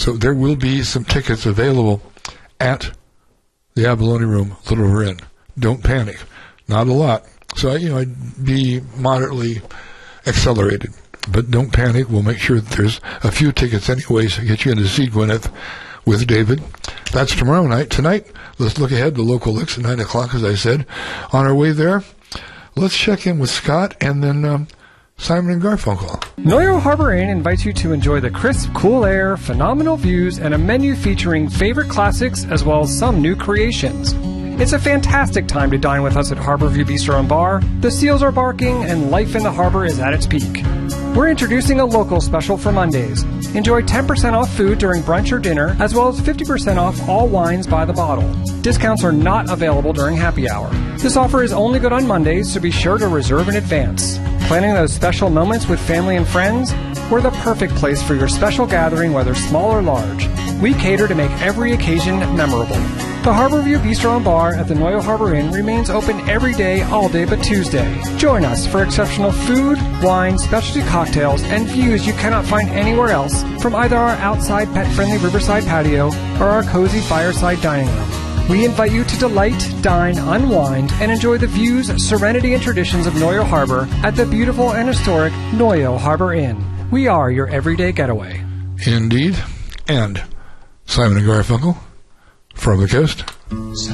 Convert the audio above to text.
So there will be some tickets available at the Abalone Room, Little River Inn. Don't panic. Not a lot. So, I'd be moderately accelerated. But don't panic. We'll make sure that there's a few tickets anyways to get you in to see Gwyneth with David. That's tomorrow night. Tonight, let's look ahead to Local Licks at 9 o'clock, as I said. On our way there, let's check in with Scott and then Simon and Garfunkel. Noyo Harbor Inn invites you to enjoy the crisp, cool air, phenomenal views, and a menu featuring favorite classics as well as some new creations. It's a fantastic time to dine with us at Harborview Bistro and Bar. The seals are barking and life in the harbor is at its peak. We're introducing a local special for Mondays. Enjoy 10% off food during brunch or dinner, as well as 50% off all wines by the bottle. Discounts are not available during happy hour. This offer is only good on Mondays, so be sure to reserve in advance. Planning those special moments with family and friends? We're the perfect place for your special gathering, whether small or large. We cater to make every occasion memorable. The Harborview Bistro and Bar at the Noyo Harbor Inn remains open every day, all day but Tuesday. Join us for exceptional food, wine, specialty cocktails, and views you cannot find anywhere else from either our outside pet-friendly riverside patio or our cozy fireside dining room. We invite you to delight, dine, unwind, and enjoy the views, serenity, and traditions of Noyo Harbor at the beautiful and historic Noyo Harbor Inn. We are your everyday getaway. Indeed. And Simon and Garfunkel from the coast.